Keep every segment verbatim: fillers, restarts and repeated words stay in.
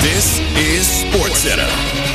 This is SportsCenter.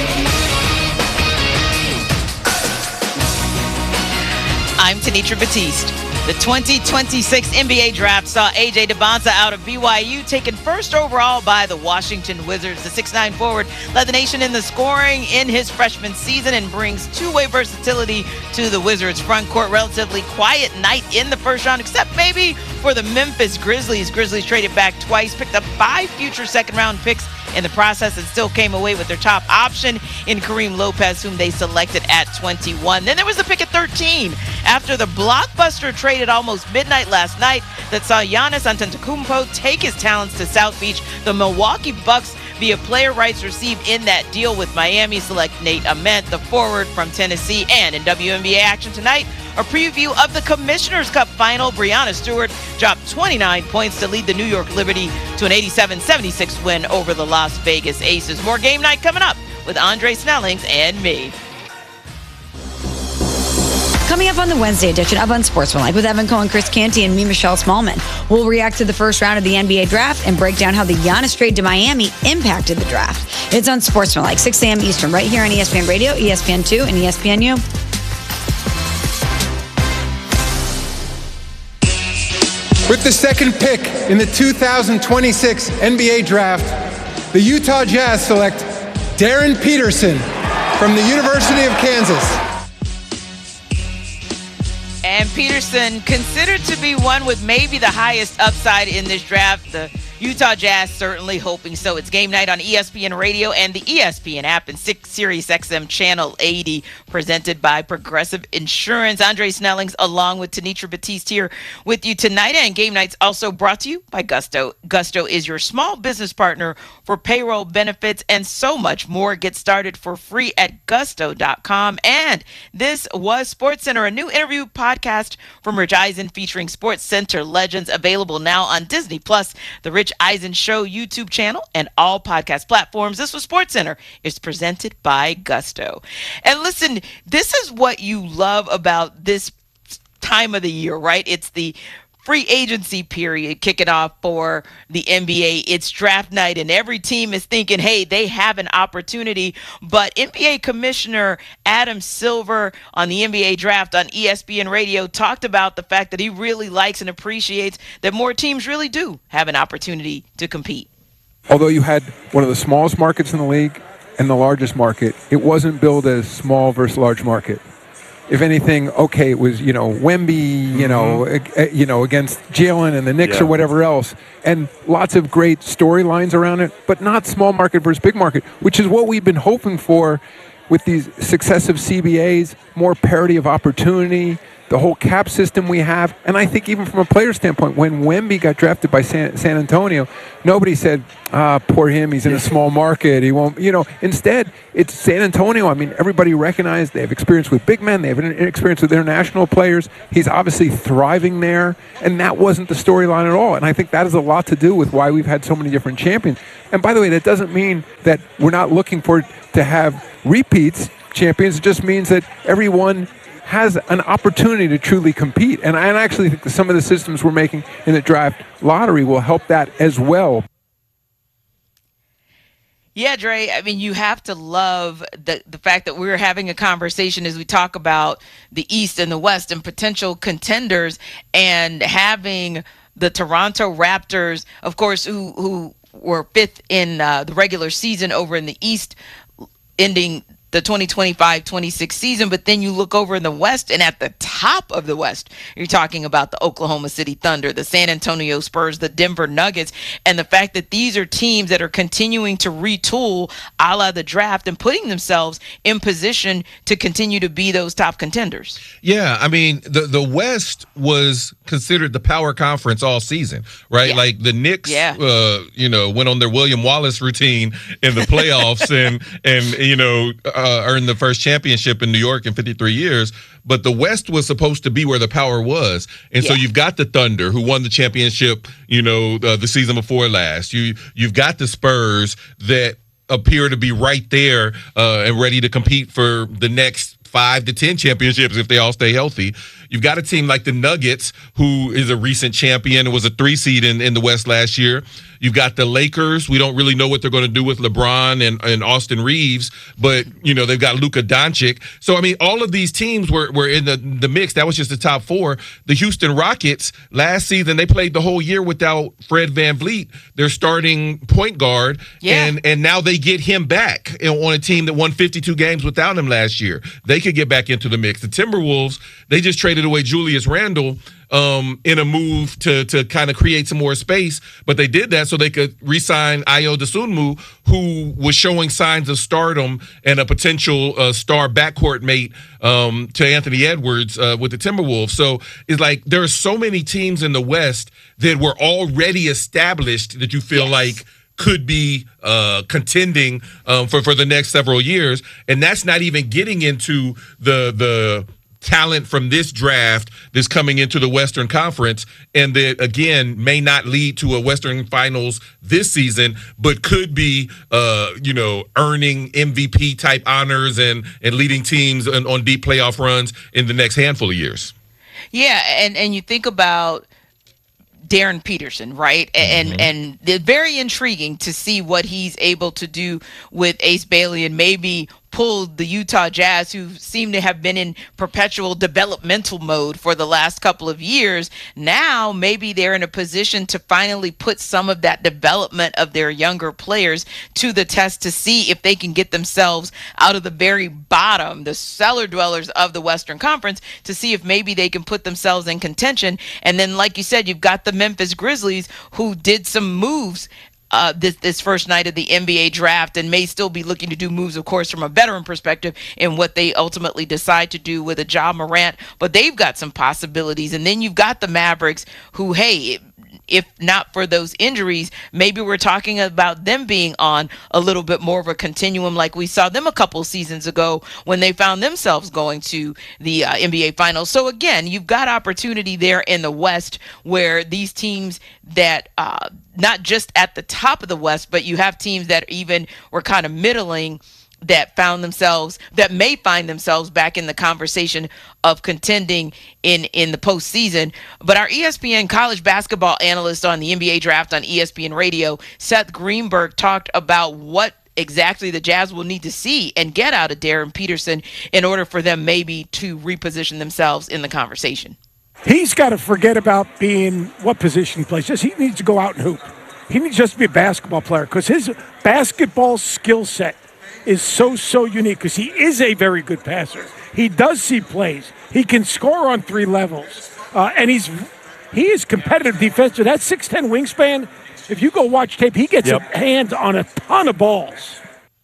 I'm Tenitra Batiste. The twenty twenty-six N B A Draft saw A J Debonsa out of B Y U taken first overall by the Washington Wizards. The six nine forward led the nation in the scoring in his freshman season and brings two-way versatility to the Wizards' front court. Relatively quiet night in the first round, except maybe for the Memphis Grizzlies. Grizzlies traded back twice, picked up five future second-round picks in the process, and still came away with their top option in Kareem Lopez, whom they selected at twenty-one. Then there was a pick at thirteen after the blockbuster trade at almost midnight last night that saw Giannis Antetokounmpo take his talents to South Beach. The Milwaukee Bucks, via player rights received in that deal with Miami, select Nate Ament, the forward from Tennessee. And in W N B A action tonight, a preview of the Commissioner's Cup final. Breanna Stewart dropped twenty-nine points to lead the New York Liberty to an eighty-seven seventy-six win over the Las Vegas Aces. More game night coming up with Andre Snellings and me. Coming up on the Wednesday edition of Unsportsmanlike with Evan Cohen, Chris Canty, and me, Michelle Smallman. We'll react to the first round of the N B A draft and break down how the Giannis trade to Miami impacted the draft. It's Unsportsmanlike, six a.m. Eastern, right here on E S P N Radio, E S P N two, and E S P N U. With the second pick in the two thousand twenty-six N B A Draft, the Utah Jazz select Darren Peterson from the University of Kansas. And Peterson considered to be one with maybe the highest upside in this draft. The Utah Jazz certainly hoping so. It's game night on E S P N Radio and the E S P N app and six Sirius X M Channel eighty, presented by Progressive Insurance. Andre Snellings along with Tenitra Batiste here with you tonight. And game night's also brought to you by Gusto. Gusto is your small business partner for payroll, benefits, and so much more. Get started for free at gusto dot com. And this was SportsCenter, a new interview podcast from Rich Eisen featuring SportsCenter legends, available now on Disney Plus, the Rich Eisen Show YouTube channel, and all podcast platforms. This was SportsCenter. It's presented by Gusto. And listen, this is what you love about this time of the year, right? It's the free agency period kicking off for the N B A. It's draft night, and every team is thinking, hey, they have an opportunity. But N B A Commissioner Adam Silver on the N B A Draft on E S P N Radio talked about the fact that he really likes and appreciates that more teams really do have an opportunity to compete. Although you had one of the smallest markets in the league and the largest market, it wasn't billed as small versus large market. If anything, okay, it was, you know, Wemby, you know, mm-hmm. uh, you know, against Jalen and the Knicks yeah. or whatever else, and lots of great storylines around it, but not small market versus big market, which is what we've been hoping for with these successive C B As, more parity of opportunity, the whole cap system we have. And I think even from a player standpoint, when Wemby got drafted by San, San Antonio, nobody said, ah, poor him, he's in a small market, he won't, you know. Instead, it's San Antonio. I mean, everybody recognized they have experience with big men, they have an experience with international players. He's obviously thriving there, and that wasn't the storyline at all. And I think that has a lot to do with why we've had so many different champions. And by the way, that doesn't mean that we're not looking for to have repeats champions. It just means that everyone has an opportunity to truly compete. And I actually think that some of the systems we're making in the draft lottery will help that as well. Yeah, Dre, I mean, you have to love the, the fact that we're having a conversation as we talk about the East and the West and potential contenders, and having the Toronto Raptors, of course, who, who were fifth in uh, the regular season over in the East, ending the twenty twenty-five twenty-six season. But then you look over in the West, and at the top of the West, you're talking about the Oklahoma City Thunder, the San Antonio Spurs, the Denver Nuggets, and the fact that these are teams that are continuing to retool a la the draft and putting themselves in position to continue to be those top contenders. Yeah, I mean, the, the West was considered the power conference all season, right? Yeah. Like the Knicks, yeah. uh, you know, went on their William Wallace routine in the playoffs and, and, you know, Uh, earned the first championship in New York in fifty-three years, but the West was supposed to be where the power was. And yeah. so you've got the Thunder, who won the championship, you know, uh, the season before last. You, you've got the Spurs that appear to be right there uh, and ready to compete for the next five to ten championships if they all stay healthy. You've got a team like the Nuggets, who is a recent champion and was a three seed in, in the West last year. You've got the Lakers. We don't really know what they're going to do with LeBron and, and Austin Reeves, but, you know, they've got Luka Doncic. So, I mean, all of these teams were, were in the, the mix. That was just the top four. The Houston Rockets, last season, they played the whole year without Fred VanVleet, their starting point guard, yeah. and, and now they get him back on a team that won fifty-two games without him last year. They could get back into the mix. The Timberwolves, they just traded away Julius Randle um, in a move to to kind of create some more space, but they did that so they could re-sign Ayo Dosunmu, who was showing signs of stardom and a potential uh, star backcourt mate um, to Anthony Edwards uh, with the Timberwolves. So it's like there are so many teams in the West that were already established that you feel yes. like could be uh, contending um, for, for the next several years. And that's not even getting into the the talent from this draft that's coming into the Western Conference, and that, again, may not lead to a Western Finals this season, but could be, uh, you know, earning M V P-type honors and, and leading teams on, on deep playoff runs in the next handful of years. Yeah, and, and you think about Darren Peterson, right? And mm-hmm. and it's very intriguing to see what he's able to do with Ace Bailey and maybe pulled the Utah Jazz, who seem to have been in perpetual developmental mode for the last couple of years. Now maybe they're in a position to finally put some of that development of their younger players to the test to see if they can get themselves out of the very bottom, the cellar dwellers of the Western Conference, to see if maybe they can put themselves in contention. And then, like you said, you've got the Memphis Grizzlies, who did some moves Uh, this this first night of the N B A draft, and may still be looking to do moves, of course, from a veteran perspective in what they ultimately decide to do with a Ja Morant. But they've got some possibilities. And then you've got the Mavericks, who, hey, if not for those injuries, maybe we're talking about them being on a little bit more of a continuum like we saw them a couple seasons ago when they found themselves going to the uh, N B A Finals. So, again, you've got opportunity there in the West where these teams that uh, not just at the top of the West, but you have teams that even were kind of middling that found themselves, that may find themselves back in the conversation of contending in, in the postseason. But our E S P N college basketball analyst on the N B A draft on E S P N Radio, Seth Greenberg, talked about what exactly the Jazz will need to see and get out of Darren Peterson in order for them maybe to reposition themselves in the conversation. He's got to forget about being what position he plays. Just he needs to go out and hoop. He needs just to be a basketball player because his basketball skill set is so, so unique because he is a very good passer. He does see plays. He can score on three levels. Uh, and he's he is competitive defensive. That six ten wingspan, if you go watch tape, he gets yep. a hand on a ton of balls.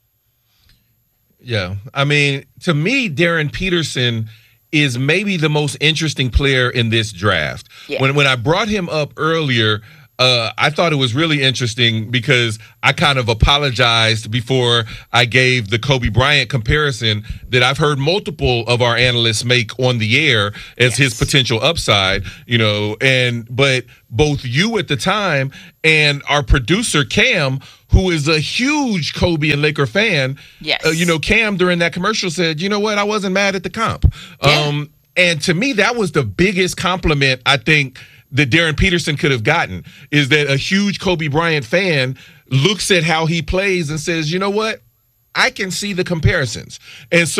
Yeah. I mean, to me, Darren Peterson is maybe the most interesting player in this draft. Yeah. When when I brought him up earlier, Uh, I thought it was really interesting because I kind of apologized before I gave the Kobe Bryant comparison that I've heard multiple of our analysts make on the air as yes. his potential upside, you know, and but both you at the time and our producer Cam, who is a huge Kobe and Laker fan, yes. uh, you know, Cam during that commercial said, you know what, I wasn't mad at the comp. Yeah. Um, and to me, that was the biggest compliment I think that Darren Peterson could have gotten, is that a huge Kobe Bryant fan looks at how he plays and says, you know what, I can see the comparisons. And so